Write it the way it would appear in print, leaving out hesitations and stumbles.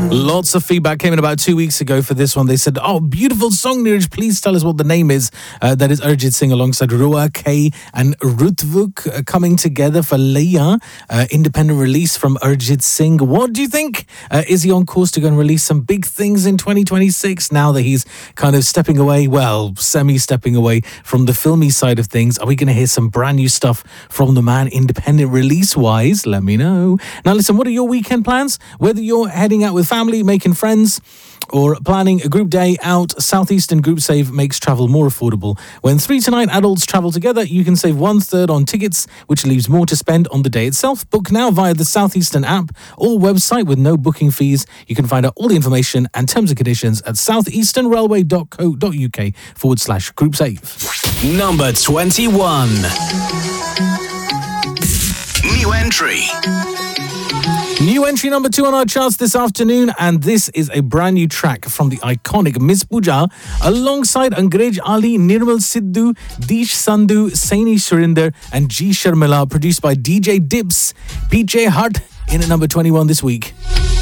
Lots of feedback came in about 2 weeks ago for this one. They said, oh, beautiful song, Neeraj. Please tell us what the name is. That is Arijit Singh alongside Roa K and Rutvuk coming together for Leia. Independent release from Arijit Singh. What do you think? Is he on course to go and release some big things in 2026 now that he's kind of stepping away, well, semi-stepping away from the filmy side of things? Are we going to hear some brand new stuff from the man independent release-wise? Let me know. Now, listen, what are your weekend plans? Whether you're heading out with family, making friends, or planning a group day out, Southeastern Group Save makes travel more affordable. When 3 to 9 adults travel together, you can save 1/3 on tickets, which leaves more to spend on the day itself. Book now via the Southeastern app or website with no booking fees. You can find out all the information and terms and conditions at southeasternrailway.co.uk/group save. Number 21. New entry. New entry number 2 on our charts this afternoon, and this is a brand new track from the iconic Miss Pooja alongside Angrez Ali, Nirmal Sidhu, Deesh Sandhu, Saini Surinder and G Sharmila, produced by DJ Dips. PJ Hut in at number 21 this week.